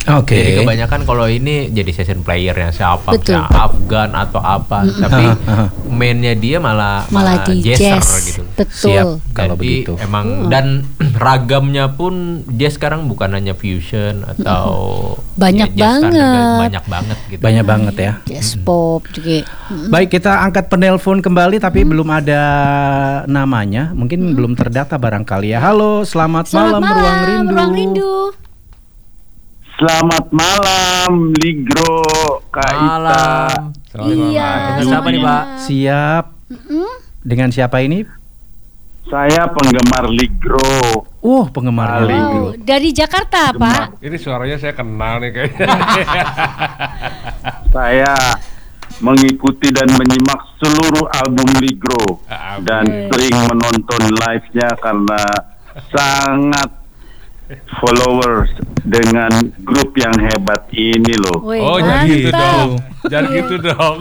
Oke. Jadi kebanyakan kalau ini jadi session playernya siapa, Betul. Afgan atau apa, tapi mainnya dia malah di jazzer jazz. gitu. Betul. Siap. Kalau Jadi begitu. emang dan ragamnya pun jazz sekarang bukan hanya fusion atau Banyak jazz standar, banget. banyak banget gitu. Banyak banget ya. Jazz pop juga. Baik, kita angkat penelpon kembali tapi belum ada namanya. Mungkin belum terdata barangkali ya. Halo, selamat malam Ruang Rindu. Ruang Rindu. Selamat malam, Ligro, Kak Ita. Malam. Iya. Dengan siapa nih, Pak? Siap. Dengan siapa ini? Saya penggemar Ligro. Penggemar Paling. Ligro. Oh, dari Jakarta, Pak. Ini suaranya saya kenal nih kayaknya. Saya mengikuti dan menyimak seluruh album Ligro dan sering menonton live-nya karena sangat followers dengan grup yang hebat ini loh. Wih, Oh, jangan gitu mantap. dong. Jangan gitu dong.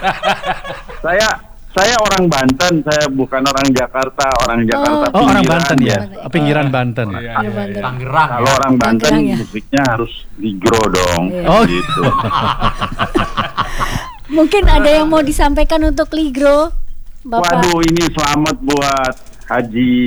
Saya orang Banten, saya bukan orang Jakarta. Orang Jakarta Oh, orang pinggiran Banten ya. Pinggiran Banten. Iya, Iya, Banten. Tangerang. Kalau orang Banten Tangerang ya? musiknya harus Ligro dong. Oh. Gitu. Mungkin ada yang mau disampaikan untuk Ligro, Bapak. Waduh, ini selamat buat Haji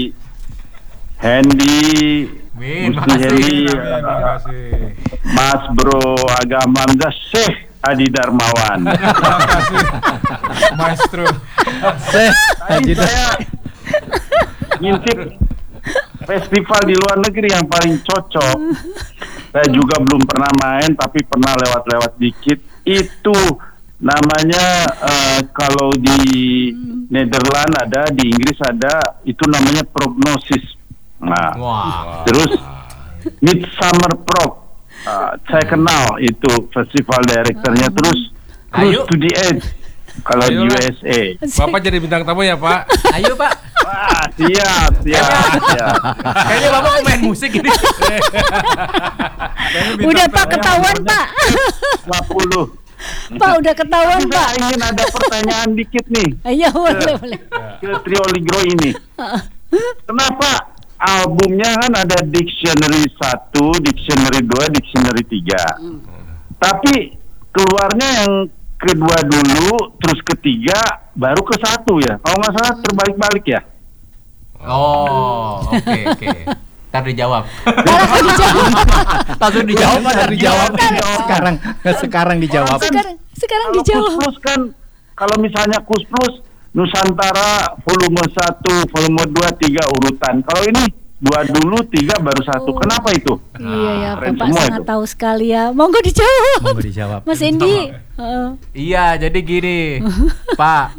Hendy, Min, Gusti makasih. Hendy, Terima kasih. Mas Bro Agama Hamzah, Syekh Adi Darmawan. Terima kasih. Maestro. Tadi saya ngintip festival di luar negeri yang paling cocok. Saya juga belum pernah main, tapi pernah lewat-lewat dikit. Itu namanya kalau di Nederland ada, di Inggris ada, itu namanya Prognosis. Nah, Wah. terus Midsummer Prog, saya kenal itu festival directornya. Terus Cruise Ayo. to the Edge kalau di Ayolah. USA. Bapak jadi bintang tamu ya, Pak? Ayo, Pak. Wah, siap. Kayaknya Bapak pemain musik ini. Udah Pak ketahuan, Pak. 50. Pak udah ketahuan, Tapi Pak. saya ingin ada pertanyaan dikit nih Ayo, boleh. ke trio Ligro ini. Kenapa albumnya kan ada Dictionary 1, Dictionary 2, Dictionary 3. Tapi keluarnya yang kedua dulu, terus ketiga, baru ke satu ya. Kalau nggak salah terbalik-balik ya. Oh, oke. Ntar dijawab. Langsung dijawab, ada dijawab. Sekarang dijawab. Sekarang Kalau dijawab. Kus Plus kan, kalau misalnya Kus Plus, Nusantara volume 1, volume 2, 3 urutan. Kalau ini 2 dulu, 3 baru 1. Kenapa itu? Iya ya, keren Bapak semua sangat itu. tahu sekali ya. Monggo dijawab. Mau dijawab. Mas Endi. Heeh. Iya, jadi gini, Pak.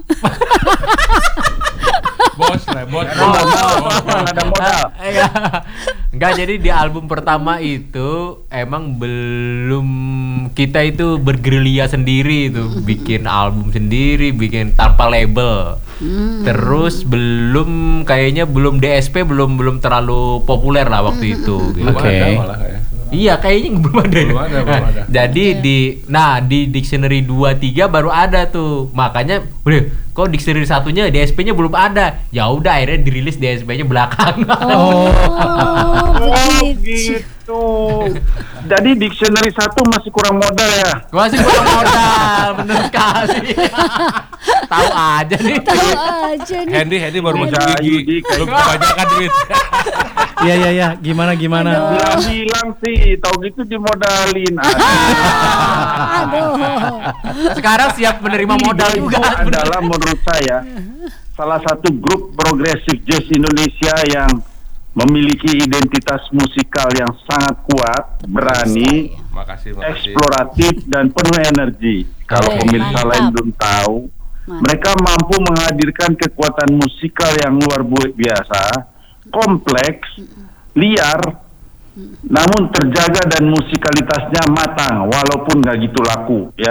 Bos lah, bos. Ada modal. Iya. Enggak, jadi di album pertama itu emang belum, kita itu bergerilya sendiri itu, bikin album sendiri, bikin tanpa label. Terus kayaknya belum DSP belum terlalu populer lah waktu itu. Gitu. Oke. Ada malah kayak. Iya, kayaknya belum ada. Belum ada. Jadi di Dictionary 2 3 baru ada tuh. Makanya kok Dictionary satunya DSP-nya belum ada. Ya udah akhirnya dirilis DSP-nya belakangan. Oh, Oh begitu. gitu. Jadi Dictionary 1 masih kurang modal ya. Masih kurang modal, bener sekali. Tahu aja nih. Tahu aja nih. Hendy baru masuk Bisa gigi. Yudi, kayak Belum kebanyakan duit. Iya. Gimana? Bilang sih, tau gitu dimodalin. Aduh. Sekarang siap menerima modal Itu juga. adalah menurut saya salah satu grup progresif jazz Indonesia yang memiliki identitas musikal yang sangat kuat, berani, Makasih. eksploratif dan penuh energi. Kalau Oke, pemirsa mantap. lain belum tahu, mereka mampu menghadirkan kekuatan musikal yang luar biasa, kompleks, liar, namun terjaga dan musikalitasnya matang, walaupun nggak gitu laku, ya.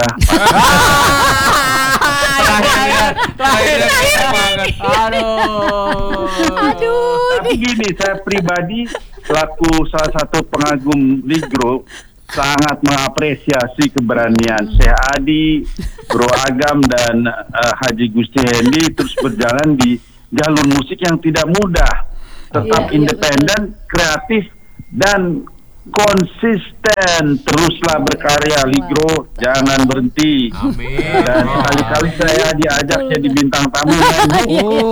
Aduh. Tapi gini, saya pribadi selaku salah satu pengagum Ligro sangat mengapresiasi keberanian Syekh Adi, Bro Agam dan Haji Gusti Hendy terus berjalan di jalur musik yang tidak mudah, tetap Iya, independen, kreatif dan konsisten, teruslah berkarya Ligro, jangan berhenti. Amin. Dan sekali-kali saya diajak jadi bintang tamu. Oh.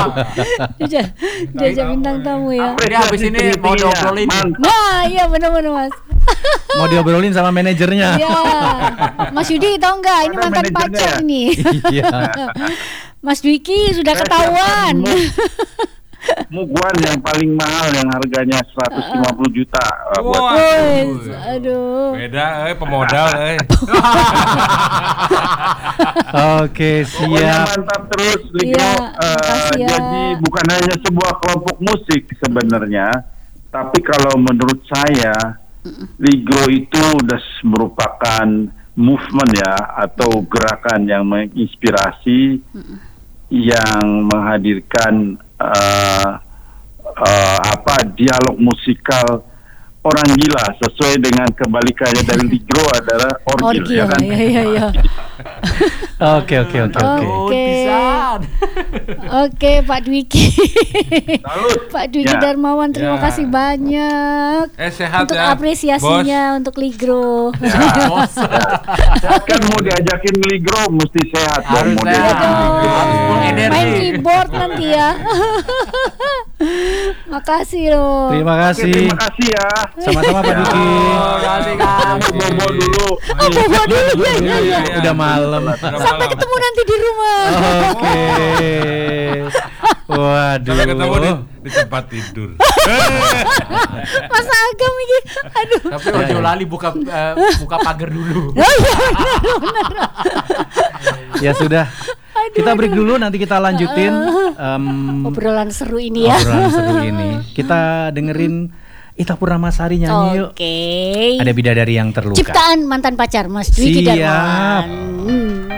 Diajak bintang tamu ya. Jadi habis ini mau diobrolin. Nah, iya benar-benar Mas. Mau diobrolin sama manajernya. Iya. Mas Yudi tahu nggak? Ini Mana mantan manajernya pacar ya? nih. Iya. Mas Dwiki sudah Saya ketahuan. Muguan yang paling mahal yang harganya 150 juta buat Wah. Woi, aduh. Beda, pemodal, Oke, Pokoknya siap. mantap terus Ligro. Iya, makasih ya. Jadi bukan hanya sebuah kelompok musik sebenarnya, tapi kalau menurut saya Ligro itu udah merupakan movement ya, atau gerakan yang menginspirasi, yang menghadirkan dialog musikal orang gila, sesuai dengan kebalikannya dari Ligro adalah orgil, ya kan? Iya. Oke. Oke. Oke, Pak Dwiki. Salut. Pak Dwiki Ya. Darmawan, terima Ya. kasih banyak Sehat untuk ya, apresiasinya untuk Ligro. Kan mau diajakin Ligro mesti sehat dong. Harus Mau sehat. diajakin Ligro. Harus full energi. Main keyboard nanti ya. Makasih loh. Terima Oke, kasih. terima kasih ya. Sama-sama Pak Duki. Kasih Kang. Bobo dulu. Bobo dulu. Iya. Udah malam. Sampai ketemu nanti di rumah. Oke. Waduh. Sampai ketemu di tempat tidur. Mas Agam ini. Aduh. Tapi Ojo lali buka pagar dulu. Ya sudah. Kita break dulu, nanti kita lanjutin Obrolan seru ini ya. obrolan seru ini. Kita dengerin Ita Purnamasari nyanyi yuk. Oke. Ada bidadari yang terluka. Ciptaan mantan pacar Mas Dwiki Siap. Darmawan.